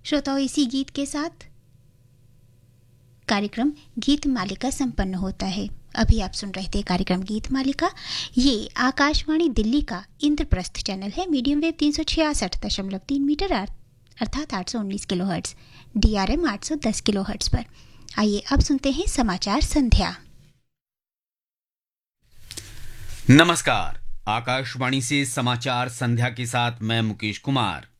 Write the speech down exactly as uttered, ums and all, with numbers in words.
श्रोताओं, इसी गीत के साथ कार्यक्रम गीत मालिका संपन्न होता है। अभी आप सुन रहे थे कार्यक्रम गीत मालिका। ये आकाशवाणी दिल्ली का इंद्रप्रस्थ चैनल है। मीडियम वेव तीन सौ छियासठ दशमलव तीन मीटर अर्थात आठ सौ उन्नीस kilo hertz, D R M आठ सौ दस किलो हर्ट्ज पर। आइए अब सुनते हैं समाचार संध्या। नमस्कार, आकाशवाणी से समाचार संध्या के साथ मैं मुकेश कुमार।